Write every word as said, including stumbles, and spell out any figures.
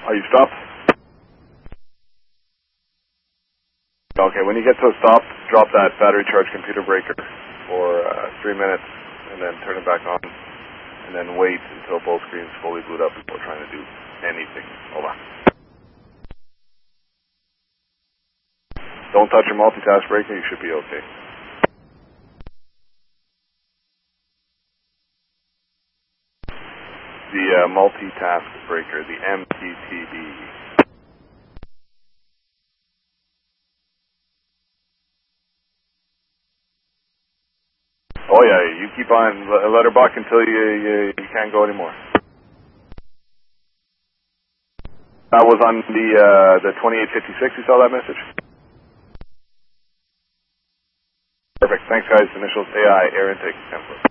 Are you stopped? Okay, when you get to a stop, drop that battery charge computer breaker for uh, three minutes and then turn it back on and then wait until both screens fully boot up before trying to do anything. Hold on. Don't touch your multitask breaker, you should be okay. The uh, multitask breaker, the M T T B. Oh yeah, you keep on, let her buck until you, you you can't go anymore. That was on the uh, the twenty-eight fifty-six. You saw that message? Perfect. Thanks, guys. Initials A I air intake template.